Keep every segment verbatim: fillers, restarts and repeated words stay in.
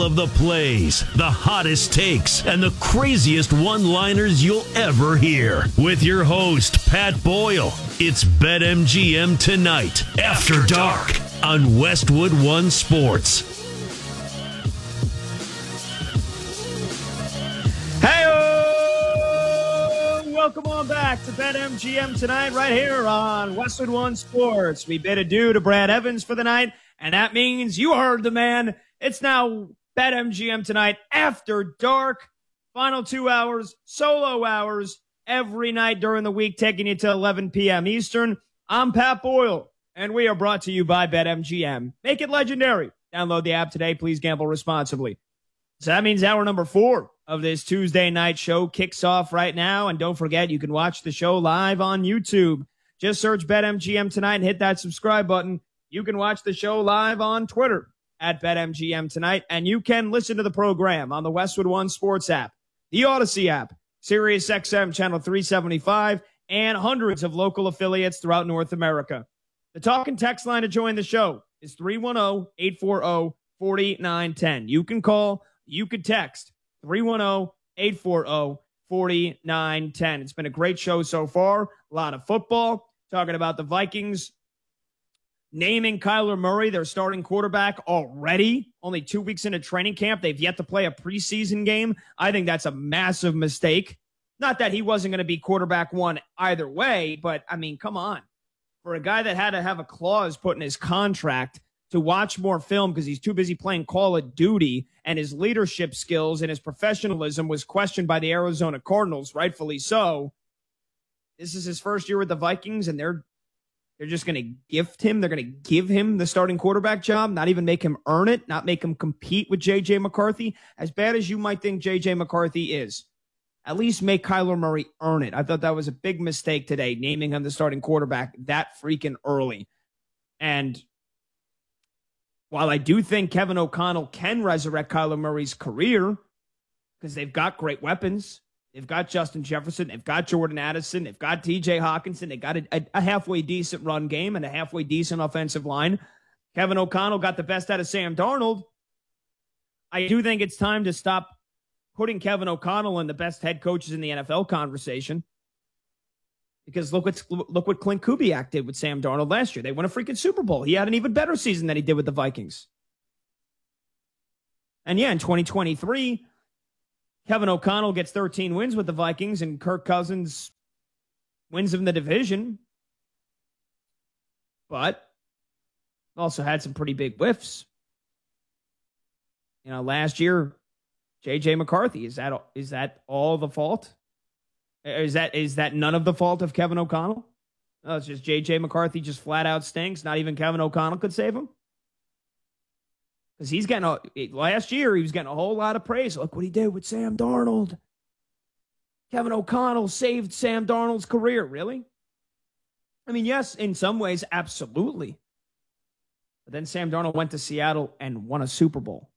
of the plays, the hottest takes, and the craziest one-liners you'll ever hear. With your host, Pat Boyle, it's BetMGM Tonight, After Dark, on Westwood One Sports. Hey, welcome on back to BetMGM Tonight, right here on Westwood One Sports. We bid adieu to Brad Evans for the night, and that means you heard the man. It's now BetMGM Tonight, After Dark. Final two hours, solo hours, every night during the week, taking you to eleven p.m. Eastern. I'm Pat Boyle, and we are brought to you by BetMGM. Make it legendary. Download the app today. Please gamble responsibly. So that means hour number four of this Tuesday night show kicks off right now. And don't forget, you can watch the show live on YouTube. Just search BetMGM Tonight and hit that subscribe button. You can watch the show live on Twitter at BetMGM Tonight. And you can listen to the program on the Westwood One Sports app, the Odyssey app, Sirius X M Channel three seventy-five, and hundreds of local affiliates throughout North America. The talk and text line to join the show is three one zero, eight four zero, four nine one zero. You can call, you can text three one zero, eight four zero, four nine one zero. It's been a great show so far. A lot of football, talking about the Vikings naming Kyler Murray their starting quarterback already. Only two weeks into training camp. They've yet to play a preseason game. I think that's a massive mistake. Not that he wasn't going to be quarterback one either way, but, I mean, come on. For a guy that had to have a clause put in his contract to watch more film because he's too busy playing Call of Duty, and his leadership skills and his professionalism was questioned by the Arizona Cardinals, rightfully so. This is his first year with the Vikings, and they're they're just going to gift him. They're going to give him the starting quarterback job, not even make him earn it, not make him compete with J J McCarthy. As bad as you might think J J McCarthy is, at least make Kyler Murray earn it. I thought that was a big mistake today, naming him the starting quarterback that freaking early. And while I do think Kevin O'Connell can resurrect Kyler Murray's career because they've got great weapons, they've got Justin Jefferson, they've got Jordan Addison, they've got T J Hawkinson, they got a, a, a halfway decent run game and a halfway decent offensive line. Kevin O'Connell got the best out of Sam Darnold. I do think it's time to stop putting Kevin O'Connell in the best head coaches in the N F L conversation. Because look what, look what Clint Kubiak did with Sam Darnold last year. They won a freaking Super Bowl. He had an even better season than he did with the Vikings. And yeah, in twenty twenty-three, Kevin O'Connell gets thirteen wins with the Vikings, and Kirk Cousins wins in the division. But also had some pretty big whiffs. You know, last year, J J McCarthy, is that is that all the fault? Is that is that none of the fault of Kevin O'Connell? No, it's just J J McCarthy just flat out stinks. Not even Kevin O'Connell could save him. Because he's getting a, last year, he was getting a whole lot of praise. Look what he did with Sam Darnold. Kevin O'Connell saved Sam Darnold's career. Really? I mean, yes, in some ways, absolutely. But then Sam Darnold went to Seattle and won a Super Bowl.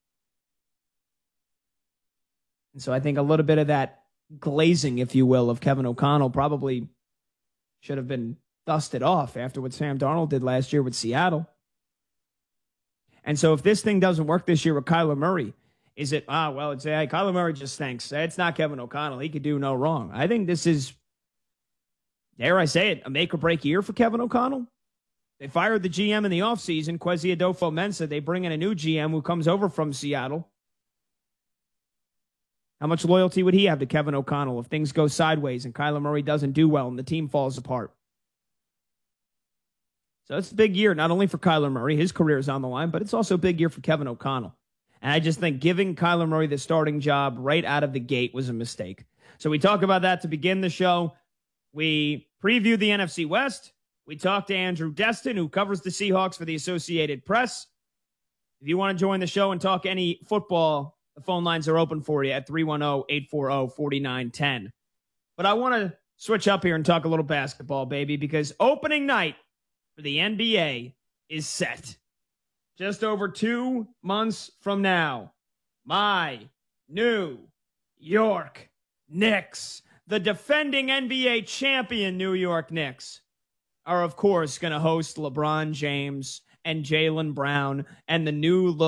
And so I think a little bit of that glazing, if you will, of Kevin O'Connell probably should have been dusted off after what Sam Darnold did last year with Seattle. And so if this thing doesn't work this year with Kyler Murray, is it, ah, well, it's, hey, Kyler Murray just stinks. It's not Kevin O'Connell. He could do no wrong. I think this is, dare I say it, a make or break year for Kevin O'Connell. They fired the G M in the offseason, Kwesi Adofo-Mensah. They bring in a new G M who comes over from Seattle. How much loyalty would he have to Kevin O'Connell if things go sideways and Kyler Murray doesn't do well and the team falls apart? So it's a big year, not only for Kyler Murray, his career is on the line, but it's also a big year for Kevin O'Connell. And I just think giving Kyler Murray the starting job right out of the gate was a mistake. So we talk about that to begin the show. We preview the N F C West. We talk to Andrew Destin, who covers the Seahawks for the Associated Press. If you want to join the show and talk any football, the phone lines are open for you at three one zero, eight four zero, four nine one zero. But I want to switch up here and talk a little basketball, baby, because opening night for the N B A is set. Just over two months from now, my New York Knicks, the defending N B A champion New York Knicks, are, of course, going to host LeBron James and Jaylen Brown and the new look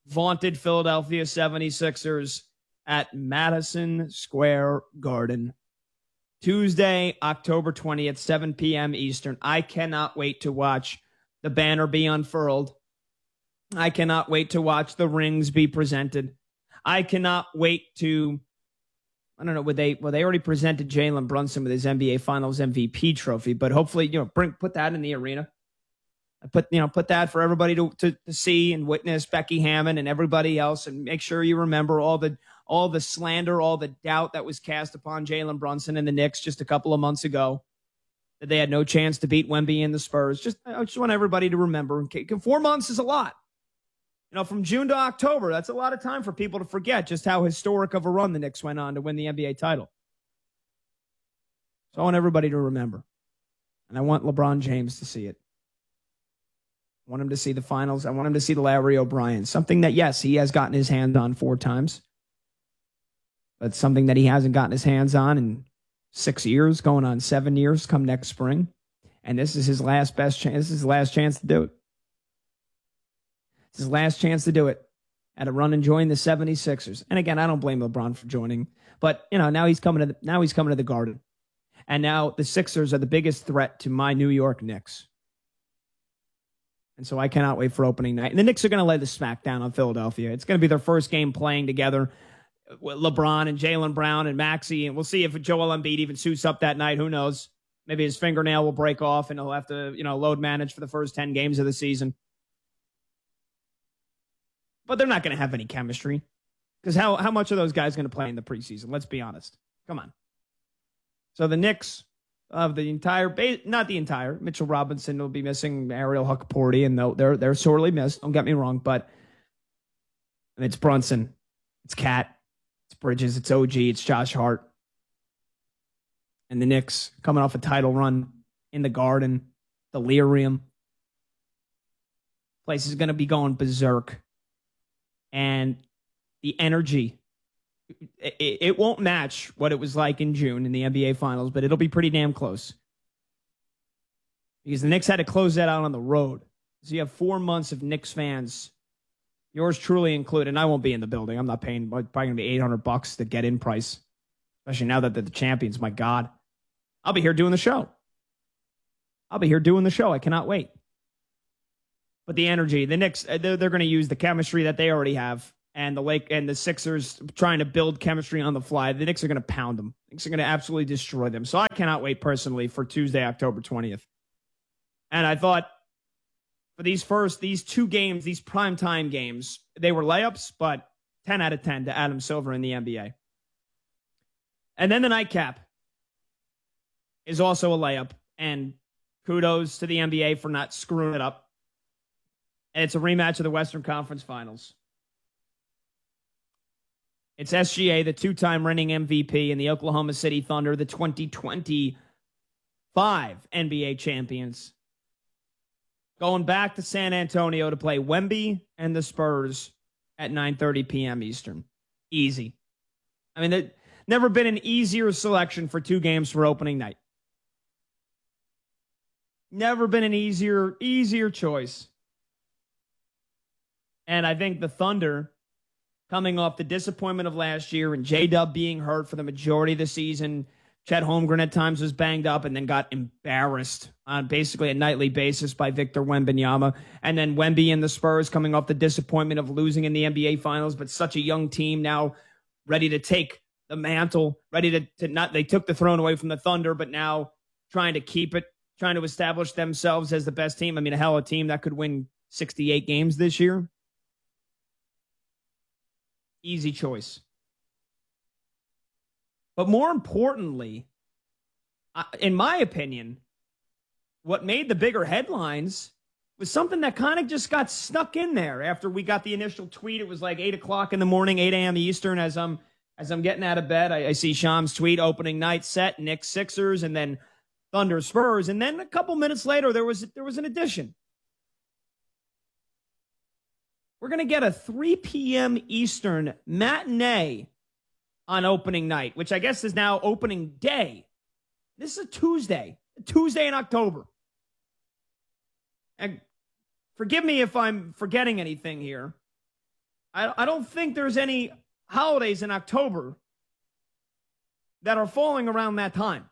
vaunted Philadelphia seventy-sixers at Madison Square Garden. Tuesday, October twentieth, seven p.m. Eastern. I cannot wait to watch the banner be unfurled. I cannot wait to watch the rings be presented. I cannot wait to, I don't know, would they, well, they already presented Jalen Brunson with his N B A Finals M V P trophy, but hopefully, you know, bring, put that in the arena. Put, you know, put that for everybody to, to, to see and witness, Becky Hammon and everybody else, and make sure you remember all the, all the slander, all the doubt that was cast upon Jalen Brunson and the Knicks just a couple of months ago, that they had no chance to beat Wemby and the Spurs. Just, I just want everybody to remember. Four months is a lot. You know, from June to October, that's a lot of time for people to forget just how historic of a run the Knicks went on to win the N B A title. So I want everybody to remember. And I want LeBron James to see it. I want him to see the finals. I want him to see the Larry O'Brien. Something that, yes, he has gotten his hand on four times. But something that he hasn't gotten his hands on in six years, going on seven years come next spring. And this is his last best chance. This is his last chance to do it. It's his last chance to do it at a run and join the seventy-sixers. And again, I don't blame LeBron for joining, but you know, now he's coming to the, now he's coming to the Garden. And now the Sixers are the biggest threat to my New York Knicks. And so I cannot wait for opening night. And the Knicks are going to lay the smack down on Philadelphia. It's going to be their first game playing together with LeBron and Jaylen Brown and Maxey. And we'll see if Joel Embiid even suits up that night. Who knows? Maybe his fingernail will break off and he'll have to, you know, load manage for the first ten games of the season. But they're not going to have any chemistry. Because how, how much are those guys going to play in the preseason? Let's be honest. Come on. So the Knicks of the entire, not the entire, Mitchell Robinson will be missing Ariel Huckapurdy, and they're, they're sorely missed. Don't get me wrong, but it's Brunson, it's Cat, it's Bridges, it's O G, it's Josh Hart. And the Knicks coming off a title run in the Garden, delirium. Place is going to be going berserk. And the energy, it, it won't match what it was like in June in the N B A Finals, but it'll be pretty damn close. Because the Knicks had to close that out on the road. So you have four months of Knicks fans, yours truly included, and I won't be in the building. I'm not paying, probably going to be eight hundred bucks to get in price, especially now that they're the champions. My God. I'll be here doing the show. I'll be here doing the show. I cannot wait. But the energy, the Knicks, they're, they're going to use the chemistry that they already have, and the Lake and the Sixers trying to build chemistry on the fly. The Knicks are going to pound them. The Knicks are going to absolutely destroy them. So I cannot wait personally for Tuesday, October twentieth. And I thought for these first, these two games, these primetime games, they were layups, but ten out of ten to Adam Silver in the N B A. And then the nightcap is also a layup, and kudos to the N B A for not screwing it up. And it's a rematch of the Western Conference Finals. It's S G A, the two-time reigning M V P, and the Oklahoma City Thunder, the twenty twenty-five N B A champions, going back to San Antonio to play Wemby and the Spurs at nine thirty p.m. Eastern. Easy. I mean, there's never been an easier selection for two games for opening night. Never been an easier, easier choice. And I think the Thunder, coming off the disappointment of last year and J-Dub being hurt for the majority of the season, Chet Holmgren at times was banged up and then got embarrassed on basically a nightly basis by Victor Wembanyama. And then Wemby and the Spurs coming off the disappointment of losing in the N B A Finals, but such a young team now ready to take the mantle, ready to, to not, they took the throne away from the Thunder, but now trying to keep it, trying to establish themselves as the best team. I mean, a hell of a team that could win sixty-eight games this year. Easy choice. But more importantly, in my opinion, what made the bigger headlines was something that kind of just got snuck in there after we got the initial tweet. It was like eight o'clock in the morning, eight a.m. Eastern. As I'm as I'm getting out of bed, I, I see Sham's tweet, opening night set, Knicks Sixers, and then Thunder Spurs. And then a couple minutes later, there was there was an addition. We're going to get a three p.m. Eastern matinee on opening night, which I guess is now opening day. This is a Tuesday, a Tuesday in October. And forgive me if I'm forgetting anything here, I, I don't think there's any holidays in October that are falling around that time.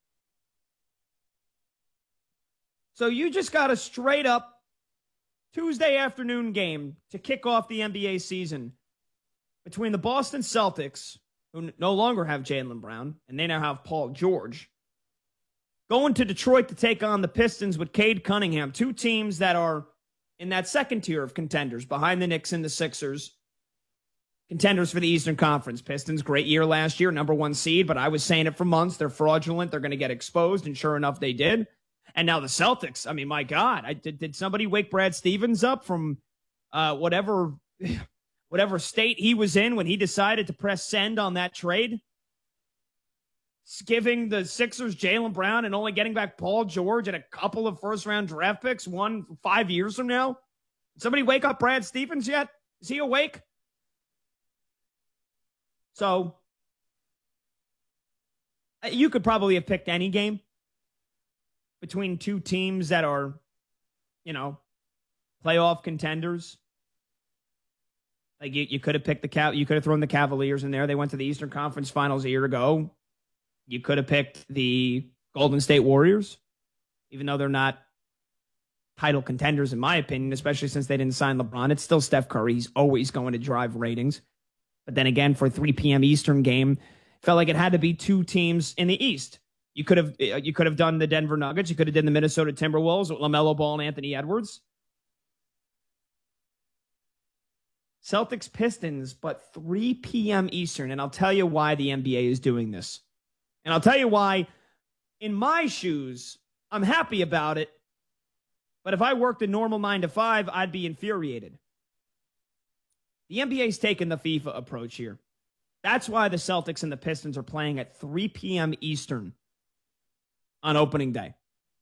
So you just got a straight up Tuesday afternoon game to kick off the N B A season between the Boston Celtics, who no longer have Jaylen Brown, and they now have Paul George, going to Detroit to take on the Pistons with Cade Cunningham, two teams that are in that second tier of contenders behind the Knicks and the Sixers. Contenders for the Eastern Conference. Pistons, great year last year, number one seed, but I was saying it for months. They're fraudulent. They're going to get exposed, and sure enough, they did. And now the Celtics, I mean, my God, I, did, did somebody wake Brad Stevens up from uh, whatever, whatever state he was in when he decided to press send on that trade? Giving the Sixers Jaylen Brown and only getting back Paul George and a couple of first-round draft picks, one five years from now? Did somebody wake up Brad Stevens yet? Is he awake? So, you could probably have picked any game between two teams that are, you know, playoff contenders. Like, you, you could have picked the Cav- you could have thrown the Cavaliers in there. They went to the Eastern Conference Finals a year ago. You could have picked the Golden State Warriors, even though they're not title contenders, in my opinion, especially since they didn't sign LeBron. It's still Steph Curry. He's always going to drive ratings. But then again, for a three p.m. Eastern game, felt like it had to be two teams in the East. You could have you could have done the Denver Nuggets. You could have done the Minnesota Timberwolves with LaMelo Ball and Anthony Edwards. Celtics Pistons, but three p.m. Eastern. And I'll tell you why the N B A is doing this. And I'll tell you why, in my shoes, I'm happy about it. But if I worked a normal nine to five, I'd be infuriated. The N B A's taken the FIFA approach here. That's why the Celtics and the Pistons are playing at three p.m. Eastern on opening day.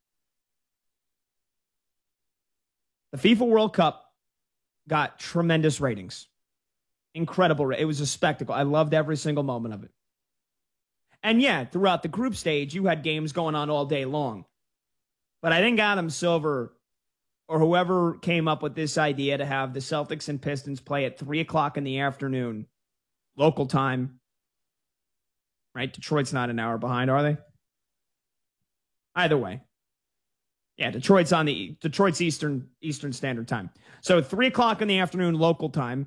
The FIFA World Cup got tremendous ratings. Incredible. It was a spectacle. I loved every single moment of it. And yeah, throughout the group stage, you had games going on all day long. But I think Adam Silver, or whoever came up with this idea to have the Celtics and Pistons play at three o'clock in the afternoon, local time, right? Detroit's not an hour behind, are they? Either way. Yeah, Detroit's on the Detroit's Eastern Eastern Standard Time. So three o'clock in the afternoon, local time.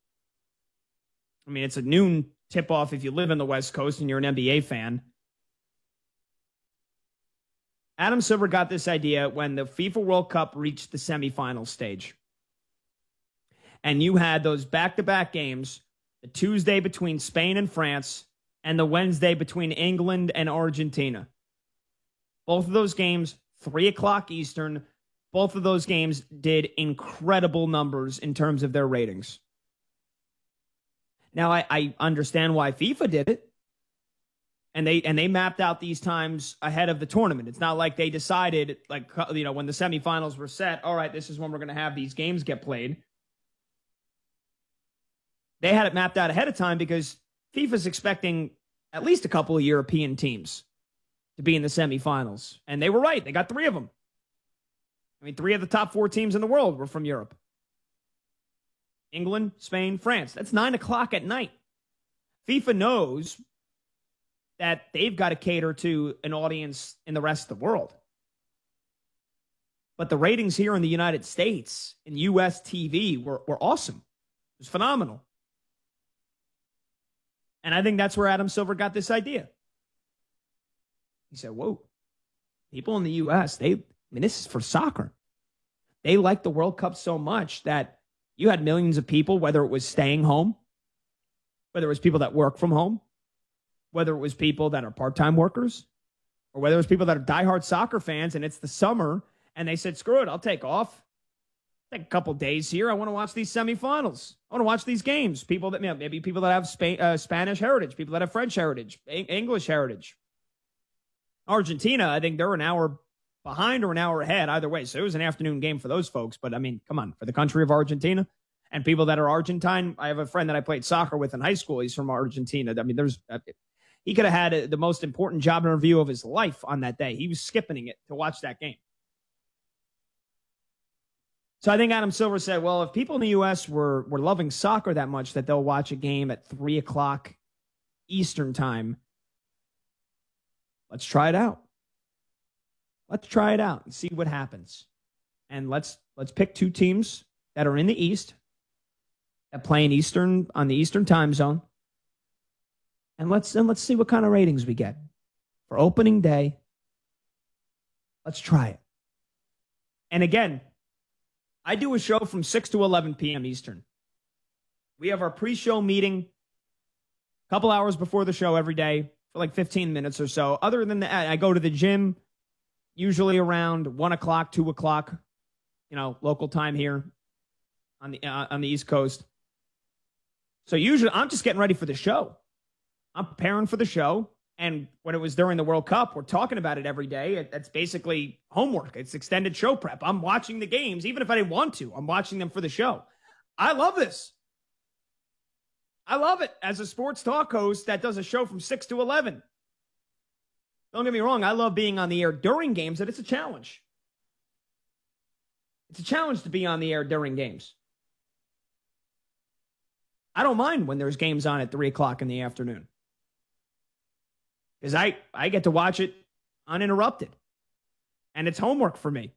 I mean, it's a noon tip-off if you live in the West Coast and you're an N B A fan. Adam Silver got this idea when the FIFA World Cup reached the semifinal stage. And you had those back-to-back games, the Tuesday between Spain and France, and the Wednesday between England and Argentina. Both of those games, three o'clock Eastern. Both of those games did incredible numbers in terms of their ratings. Now, I, I understand why FIFA did it. And they and they mapped out these times ahead of the tournament. It's not like they decided, like, you know, when the semifinals were set, all right, this is when we're going to have these games get played. They had it mapped out ahead of time because FIFA's expecting at least a couple of European teams to be in the semifinals. And they were right. They got three of them. I mean, three of the top four teams in the world were from Europe. England, Spain, France. That's nine o'clock at night. FIFA knows that they've got to cater to an audience in the rest of the world. But the ratings here in the United States, in U S T V, were, were awesome. It was phenomenal. And I think that's where Adam Silver got this idea. He said, whoa, people in the U S, they, I mean, this is for soccer. They like the World Cup so much that you had millions of people, whether it was staying home, whether it was people that work from home, whether it was people that are part-time workers, or whether it was people that are diehard soccer fans and it's the summer and they said, screw it, I'll take off. Take a couple days here. I want to watch these semifinals. I want to watch these games. People that, you know, maybe people that have Spain, uh, Spanish heritage, people that have French heritage, a- English heritage. Argentina, I think they're an hour behind or an hour ahead, either way. So it was an afternoon game for those folks. But I mean, come on, for the country of Argentina and people that are Argentine. I have a friend that I played soccer with in high school. He's from Argentina. I mean, there's uh, he could have had a, the most important job interview of his life on that day. He was skipping it to watch that game. So I think Adam Silver said, well, if people in the U S were were loving soccer that much that they'll watch a game at three o'clock Eastern time, let's try it out. Let's try it out and see what happens. And let's let's pick two teams that are in the East that play in Eastern on the Eastern time zone. And let's and let's see what kind of ratings we get for opening day. Let's try it. And again, I do a show from six to eleven p.m. Eastern. We have our pre-show meeting a couple hours before the show every day for like fifteen minutes or so. Other than that, I go to the gym usually around one o'clock, two o'clock, you know, local time here on the uh, on the East Coast. So usually I'm just getting ready for the show. I'm preparing for the show. And when it was during the World Cup, we're talking about it every day. It, it's basically homework. It's extended show prep. I'm watching the games, even if I didn't want to. I'm watching them for the show. I love this. I love it as a sports talk host that does a show from six to eleven. Don't get me wrong. I love being on the air during games, and it's a challenge. It's a challenge to be on the air during games. I don't mind when there's games on at three o'clock in the afternoon. Because I, I get to watch it uninterrupted. And it's homework for me.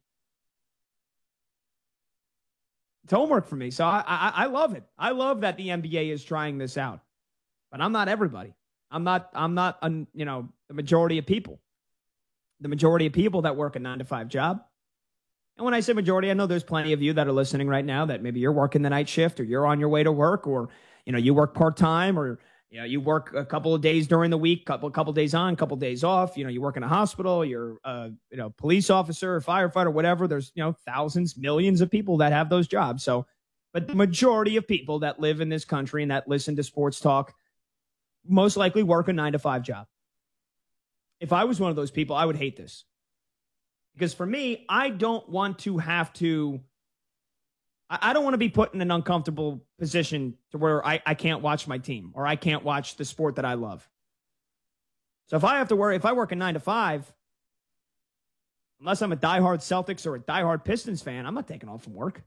It's homework for me. So I, I, I love it. I love that the N B A is trying this out. But I'm not everybody. I'm not, I'm not, un, you know, the majority of people. The majority of people that work a nine to five job. And when I say majority, I know there's plenty of you that are listening right now that maybe you're working the night shift or you're on your way to work or, you know, you work part-time or, you know, you work a couple of days during the week, couple, couple days on, couple of days off. You know, you work in a hospital, you're a, you know, police officer, firefighter, whatever. There's, you know, thousands, millions of people that have those jobs. So, but the majority of people that live in this country and that listen to sports talk most likely work a nine to five job. If I was one of those people, I would hate this. Because for me, I don't want to have to, I don't want to be put in an uncomfortable position to where I, I can't watch my team or I can't watch the sport that I love. So if I have to work, if I work a nine to five, unless I'm a diehard Celtics or a diehard Pistons fan, I'm not taking off from work.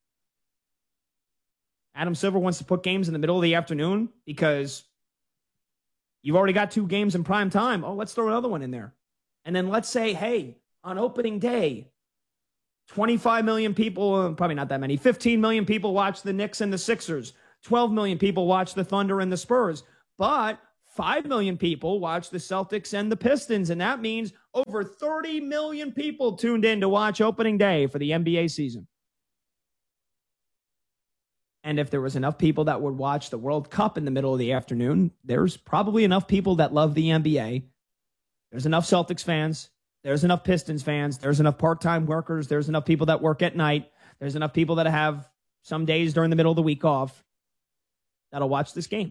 Adam Silver wants to put games in the middle of the afternoon because you've already got two games in prime time. Oh, let's throw another one in there. And then let's say, hey, on opening day, twenty-five million people, probably not that many, fifteen million people watch the Knicks and the Sixers. twelve million people watch the Thunder and the Spurs. But five million people watch the Celtics and the Pistons. And that means over thirty million people tuned in to watch opening day for the N B A season. And if there was enough people that would watch the World Cup in the middle of the afternoon, there's probably enough people that love the N B A. There's enough Celtics fans. There's enough Pistons fans. There's enough part-time workers. There's enough people that work at night. There's enough people that have some days during the middle of the week off that'll watch this game.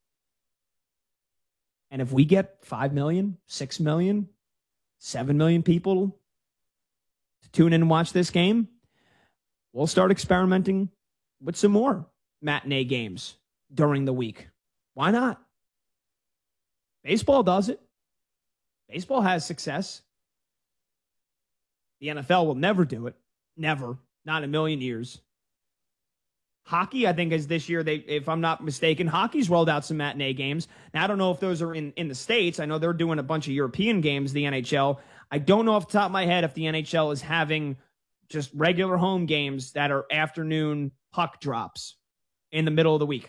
And if we get five million, six million, seven million people to tune in and watch this game, we'll start experimenting with some more matinee games during the week. Why not? Baseball does it. Baseball has success. The N F L will never do it. Never. Not in a million years. Hockey, I think, is this year, they, if I'm not mistaken, hockey's rolled out some matinee games. Now, I don't know if those are in, in the States. I know they're doing a bunch of European games, the N H L. I don't know off the top of my head if the N H L is having just regular home games that are afternoon puck drops in the middle of the week.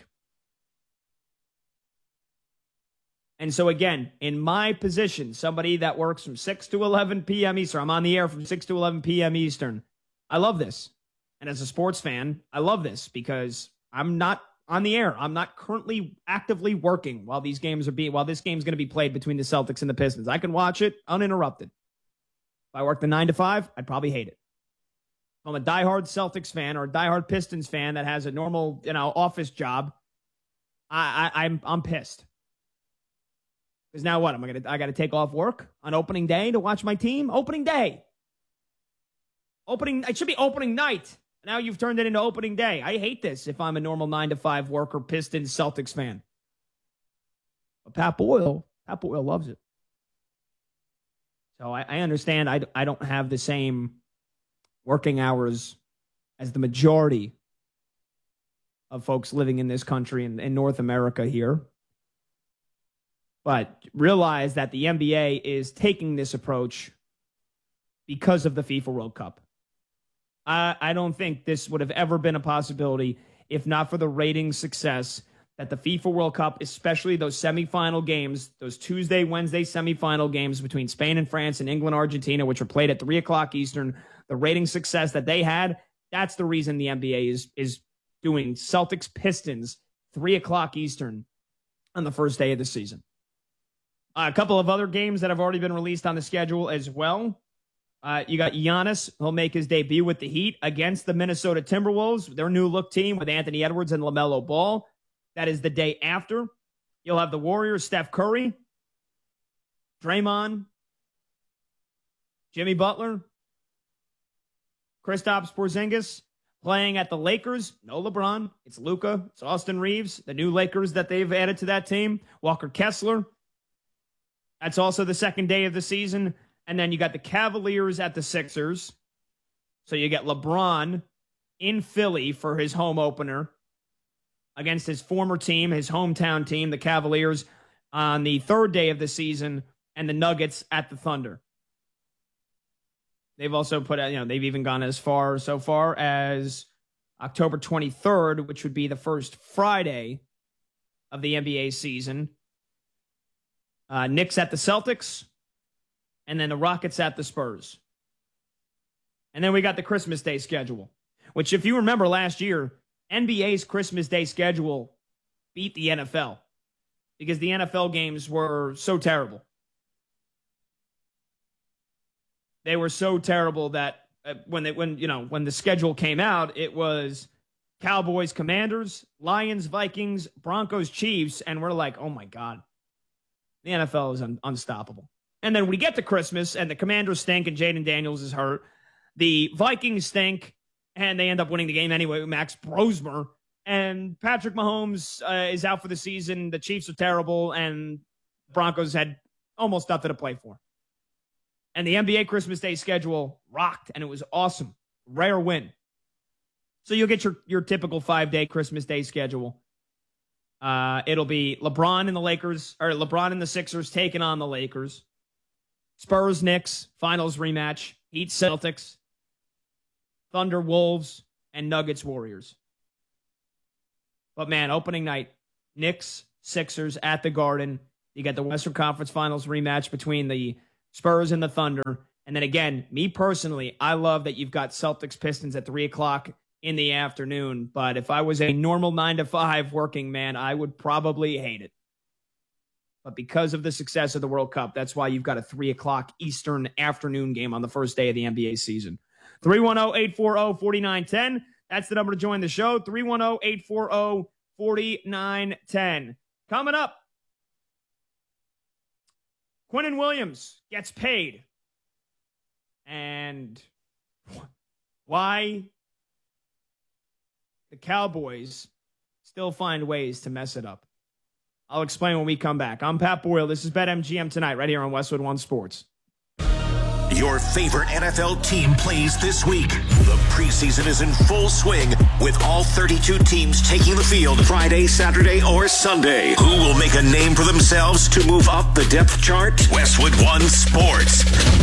And so, again, in my position, somebody that works from six to eleven p.m. Eastern, I'm on the air from six to eleven p.m. Eastern. I love this. And as a sports fan, I love this because I'm not on the air. I'm not currently actively working while these games are being, while this game's going to be played between the Celtics and the Pistons. I can watch it uninterrupted. If I worked the nine to five, I'd probably hate it. If I'm a diehard Celtics fan or a diehard Pistons fan that has a normal, you know, office job, I, I I'm I'm pissed. Because now what? Am I gonna I gotta take off work on opening day to watch my team? Opening day. Opening it should be opening night. Now you've turned it into opening day. I hate this if I'm a normal nine to five worker, Pistons, Celtics fan. But Pat Boyle, Pat Boyle loves it. So I, I understand I, I don't have the same working hours as the majority of folks living in this country and in North America here. But realize that the N B A is taking this approach because of the FIFA World Cup. I, I don't think this would have ever been a possibility if not for the rating success that the FIFA World Cup, especially those semifinal games, those Tuesday, Wednesday semifinal games between Spain and France and England, Argentina, which were played at three o'clock Eastern, the rating success that they had, that's the reason the N B A is, is doing Celtics Pistons three o'clock Eastern on the first day of the season. Uh, a couple of other games that have already been released on the schedule as well. Uh, you got Giannis. He'll make his debut with the Heat against the Minnesota Timberwolves, their new look team with Anthony Edwards and LaMelo Ball. That is the day after. You'll have the Warriors, Steph Curry, Draymond, Jimmy Butler, Kristaps Porzingis playing at the Lakers. No LeBron. It's Luka. It's Austin Reeves, the new Lakers that they've added to that team. Walker Kessler. That's also the second day of the season. And then you got the Cavaliers at the Sixers. So you get LeBron in Philly for his home opener against his former team, his hometown team, the Cavaliers, on the third day of the season, and the Nuggets at the Thunder. They've also put out, you know, they've even gone as far so far as October twenty-third, which would be the first Friday of the N B A season. Uh, Knicks at the Celtics, and then the Rockets at the Spurs. And then we got the Christmas Day schedule, which, if you remember last year, N B A's Christmas Day schedule beat the N F L because the N F L games were so terrible. They were so terrible that uh, when they, when you know when the schedule came out, it was Cowboys, Commanders, Lions, Vikings, Broncos, Chiefs, and we're like, oh my God, the N F L is un- unstoppable. And then we get to Christmas, and the Commanders stink, and Jaden Daniels is hurt. The Vikings stink, and they end up winning the game anyway with Max Brosmer. And Patrick Mahomes uh, is out for the season. The Chiefs are terrible, and Broncos had almost nothing to play for. And the N B A Christmas Day schedule rocked, and it was awesome. Rare win. So you'll get your, your typical five-day Christmas Day schedule. Uh, it'll be LeBron and the Lakers, or LeBron and the Sixers taking on the Lakers. Spurs, Knicks, finals rematch. Heat, Celtics. Thunder, Wolves, and Nuggets, Warriors. But man, opening night, Knicks, Sixers at the Garden. You get the Western Conference Finals rematch between the Spurs and the Thunder. And then again, me personally, I love that you've got Celtics Pistons at three o'clock in the afternoon. But if I was a normal nine to five working man, I would probably hate it. But because of the success of the World Cup, that's why you've got a three o'clock Eastern afternoon game on the first day of the N B A season. three one zero, eight four zero, four nine one zero. That's the number to join the show. three one zero, eight four zero, four nine one zero. Coming up, Quinnen Williams gets paid. And why the Cowboys still find ways to mess it up. I'll explain when we come back. I'm Pat Boyle. This is BetMGM Tonight right here on Westwood One Sports. Your favorite N F L team plays this week. The preseason is in full swing with all thirty-two teams taking the field Friday, Saturday, or Sunday. Who will make a name for themselves to move up the depth chart? Westwood One Sports.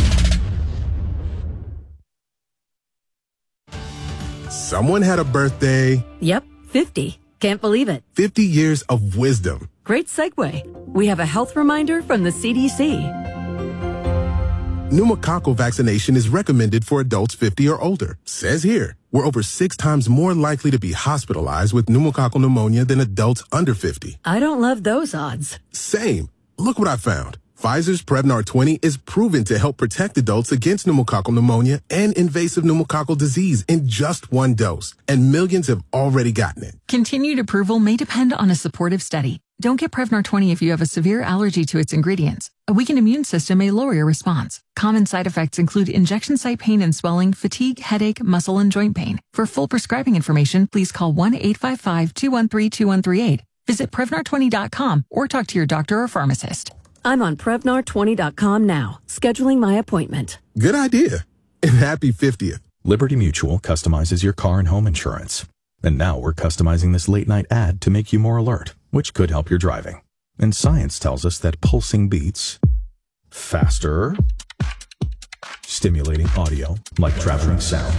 Someone had a birthday. Yep, fifty. Can't believe it. fifty years of wisdom. Great segue. We have a health reminder from the C D C. Pneumococcal vaccination is recommended for adults fifty or older. Says here, we're over six times more likely to be hospitalized with pneumococcal pneumonia than adults under fifty. I don't love those odds. Same. Look what I found. Pfizer's Prevnar twenty is proven to help protect adults against pneumococcal pneumonia and invasive pneumococcal disease in just one dose. And millions have already gotten it. Continued approval may depend on a supportive study. Don't get Prevnar twenty if you have a severe allergy to its ingredients. A weakened immune system may lower your response. Common side effects include injection site pain and swelling, fatigue, headache, muscle, and joint pain. For full prescribing information, please call one eight five five, two one three, two one three eight. Visit Prevnar twenty dot com or talk to your doctor or pharmacist. I'm on Prevnar twenty dot com now, scheduling my appointment. Good idea. And happy fiftieth. Liberty Mutual customizes your car and home insurance. And now we're customizing this late-night ad to make you more alert, which could help your driving. And science tells us that pulsing beats faster, stimulating audio like traveling sound,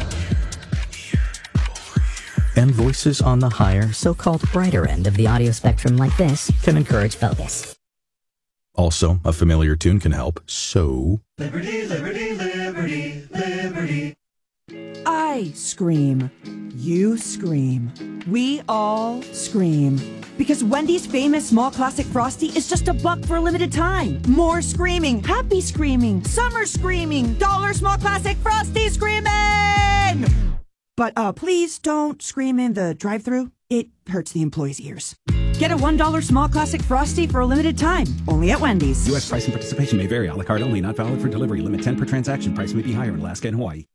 and voices on the higher, so-called brighter end of the audio spectrum like this can encourage focus. Also, a familiar tune can help, so... Liberty, liberty, liberty, liberty. I scream. You scream. We all scream. Because Wendy's famous small classic Frosty is just a buck for a limited time. More screaming, happy screaming, summer screaming, dollar small classic Frosty screaming! But uh, please don't scream in the drive-thru. It hurts the employees' ears. Get a one dollar small classic Frosty for a limited time, only at Wendy's. U S price and participation may vary. A la carte only, not valid for delivery. Limit ten per transaction. Price may be higher in Alaska and Hawaii.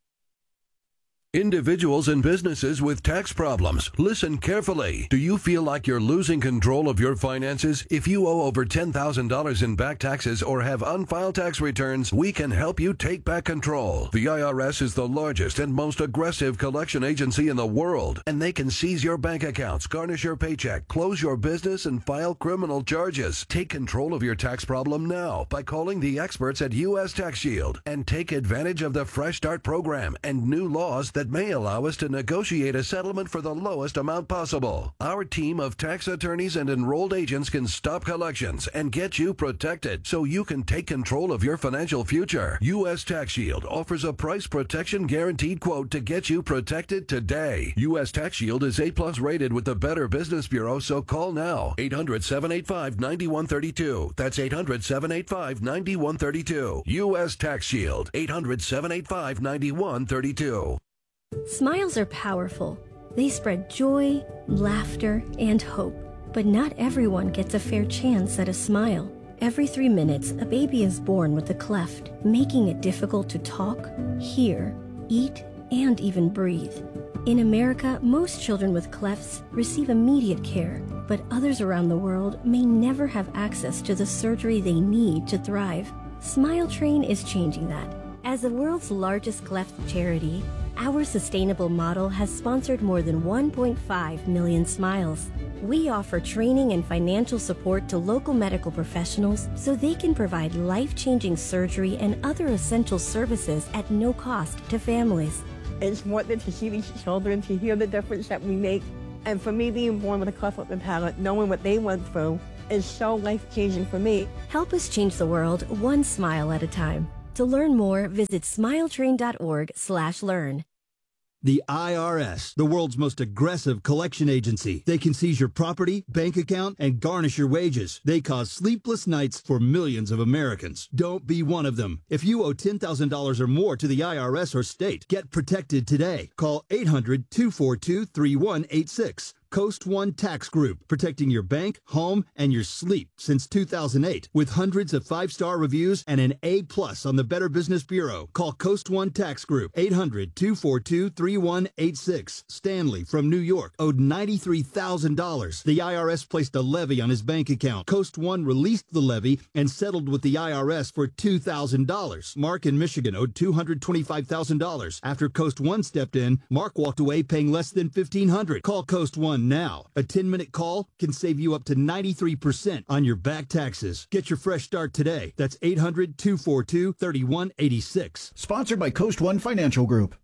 Individuals and businesses with tax problems, listen carefully. Do you feel like you're losing control of your finances? If you owe over ten thousand dollars in back taxes or have unfiled tax returns, we can help you take back control. The I R S is the largest and most aggressive collection agency in the world, and they can seize your bank accounts, garnish your paycheck, close your business, and file criminal charges. Take control of your tax problem now by calling the experts at U S Tax Shield and take advantage of the Fresh Start program and new laws that that may allow us to negotiate a settlement for the lowest amount possible. Our team of tax attorneys and enrolled agents can stop collections and get you protected so you can take control of your financial future. U S Tax Shield offers a price protection guaranteed quote to get you protected today. U S Tax Shield is A plus rated with the Better Business Bureau, so call now. eight hundred, seven eight five, nine one three two. That's eight hundred, seven eight five, nine one three two. U S Tax Shield. eight hundred, seven eight five, nine one three two. Smiles are powerful. They spread joy, laughter, and hope. But not everyone gets a fair chance at a smile. Every three minutes, a baby is born with a cleft, making it difficult to talk, hear, eat, and even breathe. In America, most children with clefts receive immediate care, but others around the world may never have access to the surgery they need to thrive. Smile Train is changing that. As the world's largest cleft charity, our sustainable model has sponsored more than one point five million smiles. We offer training and financial support to local medical professionals so they can provide life-changing surgery and other essential services at no cost to families. It's important to see these children, to hear the difference that we make. And for me, being born with a cleft lip and palate, knowing what they went through, is so life-changing for me. Help us change the world one smile at a time. To learn more, visit smiletrain.org slash learn. The I R S, the world's most aggressive collection agency. They can seize your property, bank account, and garnish your wages. They cause sleepless nights for millions of Americans. Don't be one of them. If you owe ten thousand dollars or more to the I R S or state, get protected today. Call eight hundred, two four two, three one eight six. Coast One Tax Group, protecting your bank, home, and your sleep since two thousand eight. With hundreds of five-star reviews and an A plus on the Better Business Bureau. Call Coast One Tax Group, eight hundred, two four two, three one eight six. Stanley from New York owed ninety-three thousand dollars. The I R S placed a levy on his bank account. Coast One released the levy and settled with the I R S for two thousand dollars. Mark in Michigan owed two hundred twenty-five thousand dollars. After Coast One stepped in, Mark walked away paying less than fifteen hundred dollars. Call Coast One now. A ten-minute call can save you up to ninety-three percent on your back taxes. Get your fresh start today. That's eight hundred, two four two, three one eight six. Sponsored by Coast One Financial Group.